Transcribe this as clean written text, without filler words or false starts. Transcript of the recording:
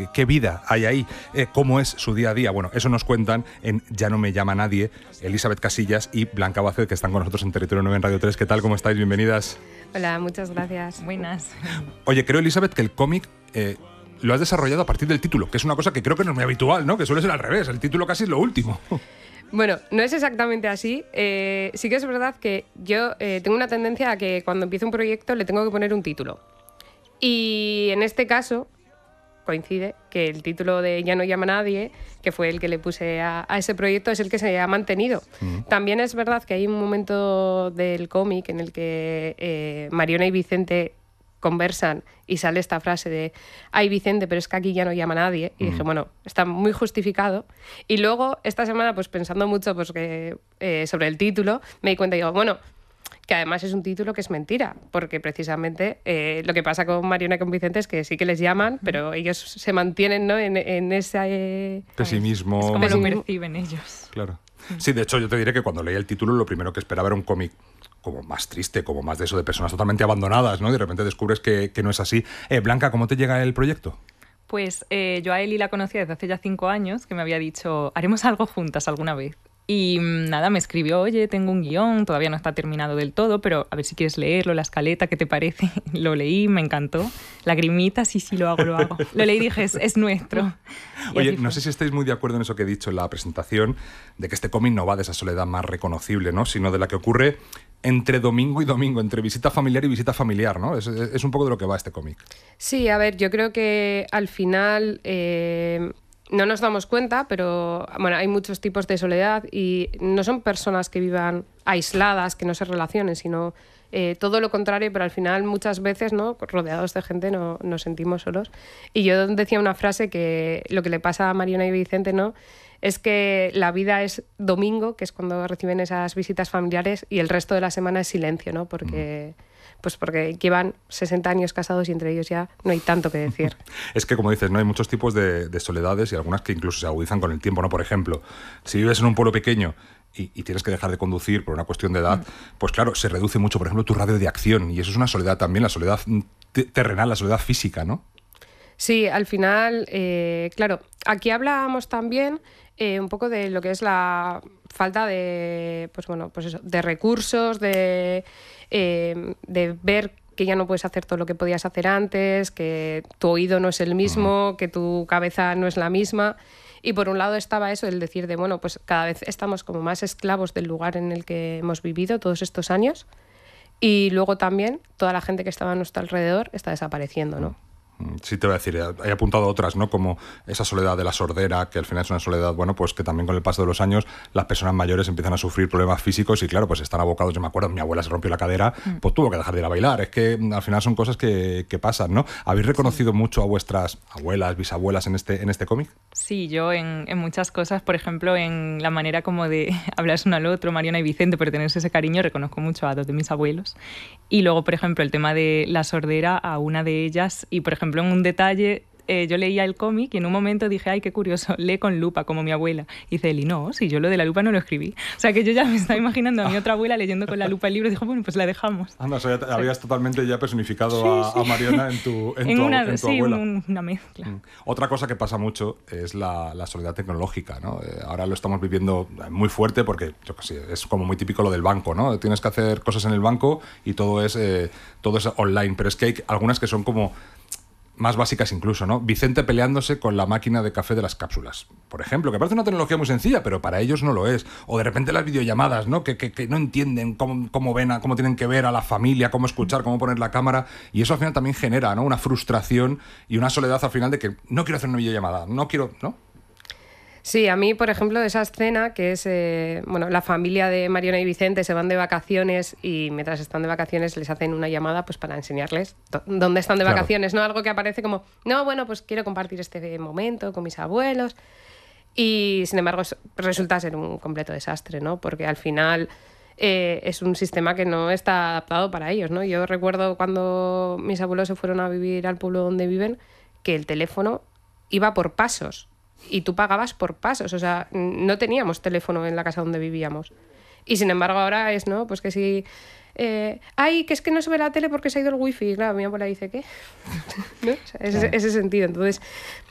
qué vida hay ahí, cómo es su día a día. Bueno, eso nos cuentan en Ya no me llama nadie, Elizabeth Casillas y Blanca Vázquez, que están con nosotros en Territorio 9 en Radio 3. ¿Qué tal? ¿Cómo estáis? Bienvenidas. Hola, muchas gracias. Buenas. Oye, creo, Elizabeth, que el cómic lo has desarrollado a partir del título, que es una cosa que creo que no es muy habitual, ¿no? Que suele ser al revés, el título casi es lo último. Bueno, no es exactamente así. Sí que es verdad que yo tengo una tendencia a que cuando empiezo un proyecto le tengo que poner un título. Y en este caso coincide que el título de Ya no llama nadie, que fue el que le puse a ese proyecto, es el que se ha mantenido. También es verdad que hay un momento del cómic en el que Mariona y Vicente conversan y sale esta frase de ay Vicente, pero es que aquí ya no llama nadie, y dije, bueno, está muy justificado. Y luego esta semana, pues pensando mucho pues, sobre el título, me di cuenta y digo, bueno, que además es un título que es mentira, porque precisamente lo que pasa con Mariona y con Vicente es que sí que les llaman, pero ellos se mantienen, ¿no? en ese pesimismo. Es como lo perciben ellos. Claro. Sí, de hecho yo te diré que cuando leí el título lo primero que esperaba era un cómic como más triste, como más de eso, de personas totalmente abandonadas, ¿no? Y de repente descubres que no es así. Blanca, ¿cómo te llega el proyecto? Pues yo a Eli la conocía desde hace ya 5 años, que me había dicho, haremos algo juntas alguna vez. Y nada, me escribió, oye, tengo un guión, todavía no está terminado del todo, pero a ver si quieres leerlo, la escaleta, ¿qué te parece? Lo leí, me encantó. Lagrimita, sí, lo hago. Lo leí y dije, es nuestro. Oye, no sé si estáis muy de acuerdo en eso que he dicho en la presentación, de que este cómic no va de esa soledad más reconocible, ¿no? Sino de la que ocurre entre domingo y domingo, entre visita familiar y visita familiar, ¿no? Es un poco de lo que va este cómic. Sí, a ver, yo creo que al final no nos damos cuenta, pero bueno, hay muchos tipos de soledad y no son personas que vivan aisladas, que no se relacionen, sino todo lo contrario, pero al final muchas veces, ¿no? Rodeados de gente nos sentimos solos. Y yo decía una frase que lo que le pasa a Mariona y Vicente, ¿no? Es que la vida es domingo, que es cuando reciben esas visitas familiares, y el resto de la semana es silencio, ¿no? Porque llevan 60 años casados y entre ellos ya no hay tanto que decir. Es que, como dices, ¿no? Hay muchos tipos de soledades y algunas que incluso se agudizan con el tiempo, ¿no? Por ejemplo, si vives en un pueblo pequeño y tienes que dejar de conducir por una cuestión de edad, pues claro, se reduce mucho, por ejemplo, tu radio de acción, y eso es una soledad también, la soledad terrenal, la soledad física, ¿no? Sí, al final, claro, aquí hablábamos también un poco de lo que es la falta de, de recursos, de ver que ya no puedes hacer todo lo que podías hacer antes, que tu oído no es el mismo, que tu cabeza no es la misma. Y por un lado estaba eso, el decir de, bueno, pues cada vez estamos como más esclavos del lugar en el que hemos vivido todos estos años, y luego también toda la gente que estaba a nuestro alrededor está desapareciendo, ¿no? Sí, te voy a decir, he apuntado otras, ¿no? Como esa soledad de la sordera, que al final es una soledad, bueno, pues que también con el paso de los años las personas mayores empiezan a sufrir problemas físicos y claro, pues están abocados. Yo me acuerdo, mi abuela se rompió la cadera, pues tuvo que dejar de ir a bailar. Es que al final son cosas que pasan, ¿no? ¿Habéis reconocido mucho a vuestras abuelas, bisabuelas en este cómic? Sí, yo en muchas cosas, por ejemplo, en la manera como de hablarse uno al otro, Mariona y Vicente, por tenerse ese cariño, reconozco mucho a dos de mis abuelos. Y luego, por ejemplo, el tema de la sordera, a una de ellas, y por ejemplo, en un detalle, yo leía el cómic y en un momento dije, ay, qué curioso, lee con lupa, como mi abuela. Y dice Eli, no, si yo lo de la lupa no lo escribí. O sea, que yo ya me estaba imaginando a mi otra abuela leyendo con la lupa el libro y dijo, bueno, pues la dejamos. Anda, o sea, habías totalmente ya personificado a Mariona en tu abuela. Sí, una mezcla. Otra cosa que pasa mucho es la soledad tecnológica, ¿no? Ahora lo estamos viviendo muy fuerte porque, yo qué sé, es como muy típico lo del banco, ¿no? Tienes que hacer cosas en el banco y todo es online, pero es que hay algunas que son como más básicas incluso, ¿no? Vicente peleándose con la máquina de café de las cápsulas, por ejemplo, que parece una tecnología muy sencilla, pero para ellos no lo es. O de repente las videollamadas, ¿no? Que no entienden cómo ven, cómo tienen que ver a la familia, cómo escuchar, cómo poner la cámara, y eso al final también genera, ¿no? Una frustración y una soledad al final de que no quiero hacer una videollamada, no quiero, ¿no? Sí, a mí, por ejemplo, de esa escena que es, la familia de Mariona y Vicente se van de vacaciones y mientras están de vacaciones les hacen una llamada pues para enseñarles dónde están de vacaciones, ¿no? Algo que aparece como, no, bueno, pues quiero compartir este momento con mis abuelos. Y, sin embargo, resulta ser un completo desastre, ¿no? Porque al final es un sistema que no está adaptado para ellos, ¿no? Yo recuerdo cuando mis abuelos se fueron a vivir al pueblo donde viven que el teléfono iba por pasos. Y tú pagabas por pasos, o sea, no teníamos teléfono en la casa donde vivíamos. Y sin embargo ahora es, ¿no? Pues que si... ay, que es que no se ve la tele porque se ha ido el wifi. Y claro, mi abuela dice, ¿qué? ¿No? O sea, ese sentido. Entonces,